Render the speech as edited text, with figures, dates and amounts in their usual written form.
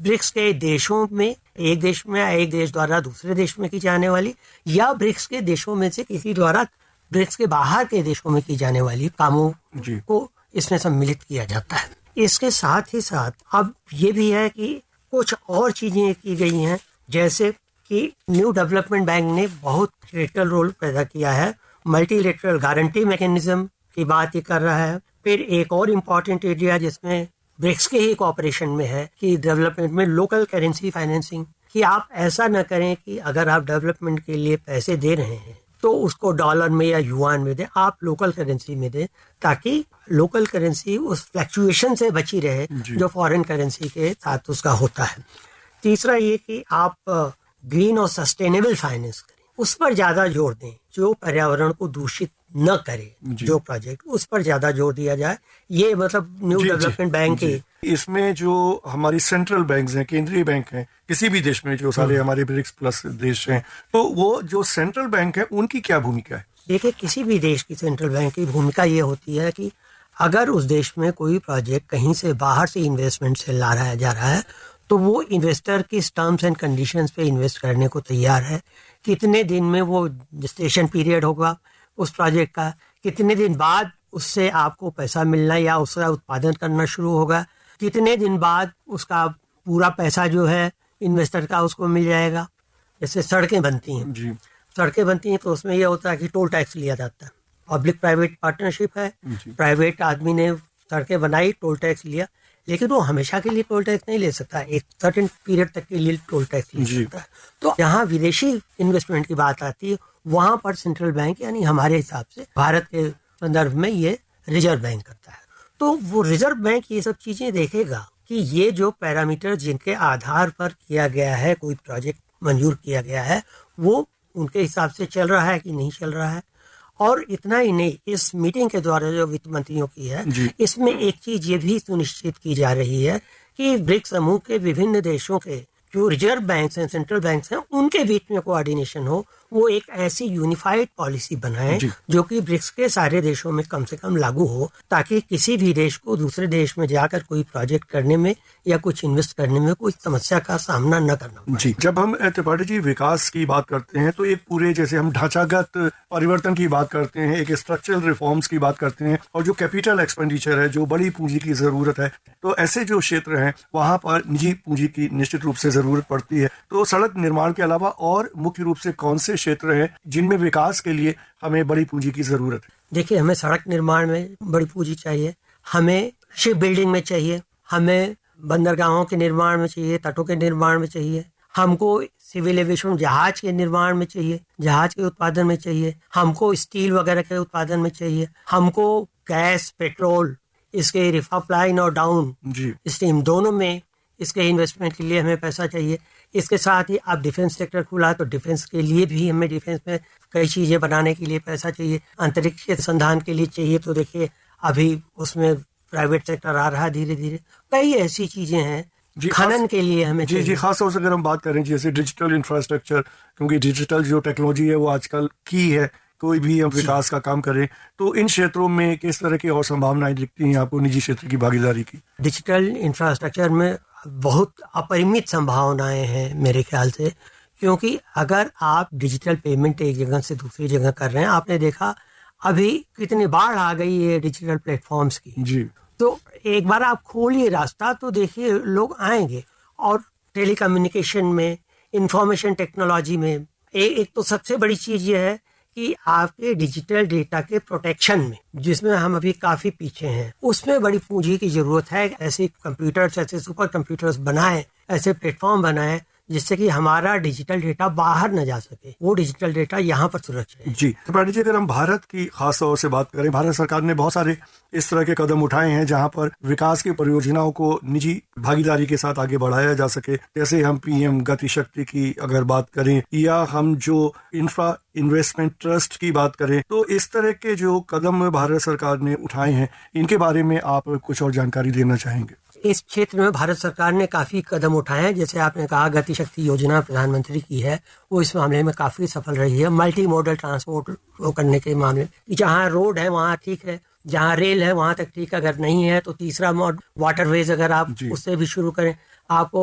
BRICS के देशों में एक देश द्वारा दूसरे देश में की जाने वाली, या ब्रिक्स के देशों में से किसी द्वारा ब्रिक्स के बाहर के देशों में की जाने वाली कामों को इसमें सम्मिलित किया जाता है। इसके साथ ही साथ अब ये भी है कि कुछ और चीजें की गई हैं, जैसे कि न्यू डेवलपमेंट बैंक ने बहुत क्रिटिकल रोल पैदा किया है। मल्टीलेटरल गारंटी मैकेनिज्म की बात ही कर रहा है। फिर एक और इम्पॉर्टेंट एरिया जिसमें ब्रिक्स के ही कोऑपरेशन में है कि डेवलपमेंट में लोकल करेंसी फाइनेंसिंग, कि आप ऐसा न करें कि अगर आप डेवलपमेंट के लिए पैसे दे रहे हैं तो उसको डॉलर में या युआन में दें, आप लोकल करेंसी में दें, ताकि लोकल करेंसी उस फ्लक्चुएशन से बची रहे जो फॉरेन करेंसी के साथ उसका होता है। तीसरा ये कि आप ग्रीन और सस्टेनेबल फाइनेंस करें, उस पर ज्यादा जोर दें, जो पर्यावरण को दूषित न करे, जो प्रोजेक्ट उस पर ज्यादा जोर दिया जाए। ये मतलब न्यू डेवलपमेंट बैंक के इसमें जो हमारी सेंट्रल बैंक्स हैं, केंद्रीय बैंक हैं किसी भी देश में, जो सारे हमारे ब्रिक्स प्लस देश हैं, तो वो जो सेंट्रल बैंक है उनकी क्या भूमिका है? देखिए, किसी भी देश की सेंट्रल बैंक की भूमिका ये होती है कि अगर उस देश में कोई प्रोजेक्ट कहीं से बाहर से इन्वेस्टमेंट से ला रहा जा रहा है तो वो इन्वेस्टर की टर्म्स एंड कंडीशंस पे इन्वेस्ट करने को तैयार है। कितने दिन में वो जेस्टेशन पीरियड होगा उस प्रोजेक्ट का, कितने दिन बाद उससे आपको पैसा मिलना या उसका उत्पादन करना शुरू होगा, कितने दिन बाद उसका पूरा पैसा जो है इन्वेस्टर का उसको मिल जाएगा। जैसे सड़कें बनती हैं, सड़कें बनती हैं तो उसमें यह होता है कि टोल टैक्स लिया जाता है। पब्लिक प्राइवेट पार्टनरशिप है, प्राइवेट आदमी ने सड़कें बनाई, टोल टैक्स लिया, लेकिन वो हमेशा के लिए टोल टैक्स नहीं ले सकता, एक सर्टेन पीरियड तक के लिए टोल टैक्स ले सकता है। तो जहाँ विदेशी इन्वेस्टमेंट की बात आती है वहां पर सेंट्रल बैंक यानी हमारे हिसाब से भारत के संदर्भ में ये रिजर्व बैंक करता है। तो वो रिजर्व बैंक ये सब चीजें देखेगा कि ये जो पैरामीटर जिनके आधार पर किया गया है, कोई प्रोजेक्ट मंजूर किया गया है, वो उनके हिसाब से चल रहा है कि नहीं चल रहा है। और इतना ही नहीं, इस मीटिंग के द्वारा जो वित्त मंत्रियों की है, इसमें एक चीज ये भी सुनिश्चित की जा रही है कि ब्रिक्स समूह के विभिन्न देशों के जो रिजर्व बैंक्स हैं, सेंट्रल बैंक्स हैं, उनके बीच में कोऑर्डिनेशन हो, वो एक ऐसी यूनिफाइड पॉलिसी बनाए जो कि ब्रिक्स के सारे देशों में कम से कम लागू हो, ताकि किसी भी देश को दूसरे देश में जाकर कोई प्रोजेक्ट करने में या कुछ इन्वेस्ट करने में कोई समस्या का सामना न करना पड़े। जब हम त्रिपाठी जी विकास की बात करते हैं तो एक पूरे, जैसे हम ढांचागत परिवर्तन की बात करते हैं, एक स्ट्रक्चरल रिफॉर्म्स की बात करते हैं, और जो कैपिटल एक्सपेंडिचर है, जो बड़ी पूंजी की जरूरत है, तो ऐसे जो क्षेत्र हैं वहां पर निजी पूंजी की निश्चित रूप से जरूरत पड़ती है। तो सड़क निर्माण के अलावा और मुख्य रूप से कौन से क्षेत्र हैं जिनमें विकास के लिए हमें बड़ी पूंजी की जरूरत है? देखिए, हमें सड़क निर्माण में बड़ी पूंजी चाहिए, हमें शिप बिल्डिंग में चाहिए, हमें बंदरगाहों के निर्माण में चाहिए, तटों के निर्माण में चाहिए, हमको सिविल एविएशन जहाज के निर्माण में चाहिए, जहाज के उत्पादन में चाहिए, हमको स्टील वगैरह के उत्पादन में चाहिए, हमको गैस, पेट्रोल, इसके रिफाइन और डाउन स्ट्रीम दोनों में इसके इन्वेस्टमेंट के लिए हमें पैसा चाहिए। इसके साथ ही अब डिफेंस सेक्टर खुला तो डिफेंस के लिए भी हमें डिफेंस में कई चीजें बनाने के लिए पैसा चाहिए, अंतरिक्ष अनुसंधान के लिए चाहिए। तो देखिए, अभी उसमें प्राइवेट सेक्टर आ रहा है धीरे धीरे। कई ऐसी चीजें हैं खनन के लिए हमें जी खास तौर से अगर हम बात करें जैसे डिजिटल इंफ्रास्ट्रक्चर, क्योंकि डिजिटल जो टेक्नोलॉजी है वो आजकल की है, कोई भी हम विकास का काम करें तो इन क्षेत्रों में किस तरह की और संभावनाएं दिखती हैं आपको निजी क्षेत्र की भागीदारी की? डिजिटल इंफ्रास्ट्रक्चर में बहुत अपरिमित संभावनाएं हैं मेरे ख्याल से, क्योंकि अगर आप डिजिटल पेमेंट एक जगह से दूसरी जगह कर रहे हैं, आपने देखा अभी कितनी बाढ़ आ गई है डिजिटल प्लेटफॉर्म्स की, तो एक बार आप खोलिए रास्ता तो देखिए लोग आएंगे। और टेलीकम्युनिकेशन में, इंफॉर्मेशन टेक्नोलॉजी में एक तो सबसे बड़ी चीज ये है कि आपके डिजिटल डेटा के प्रोटेक्शन में, जिसमें हम अभी काफी पीछे हैं, उसमें बड़ी पूंजी की जरूरत है। ऐसे कंप्यूटर्स, ऐसे सुपर कंप्यूटर्स बनाए, ऐसे प्लेटफॉर्म बनाए जिससे कि हमारा डिजिटल डेटा बाहर न जा सके, वो डिजिटल डेटा यहाँ पर सुरक्षित है। जी त्रिपाठी जी, अगर हम भारत की खास तौर से बात करें, भारत सरकार ने बहुत सारे इस तरह के कदम उठाए हैं जहां पर विकास की परियोजनाओं को निजी भागीदारी के साथ आगे बढ़ाया जा सके। जैसे हम पीएम गति शक्ति की अगर बात करें, या हम जो इंफ्रा इन्वेस्टमेंट ट्रस्ट की बात करें, तो इस तरह के जो कदम भारत सरकार ने उठाए हैं, इनके बारे में आप कुछ और जानकारी देना चाहेंगे? इस क्षेत्र में भारत सरकार ने काफी कदम उठाए हैं। जैसे आपने कहा, गति शक्ति योजना प्रधानमंत्री की है, वो इस मामले में काफी सफल रही है। मल्टी मॉडल ट्रांसपोर्ट करने के मामले में, जहाँ रोड है वहाँ ठीक है, जहाँ रेल है वहाँ तक ठीक, अगर नहीं है तो तीसरा वाटरवेज अगर आप उससे भी शुरू करें, आपको